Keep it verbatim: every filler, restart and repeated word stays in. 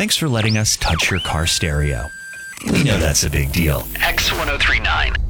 Thanks for letting us touch your car stereo. We know that's a big deal. X ten thirty-nine.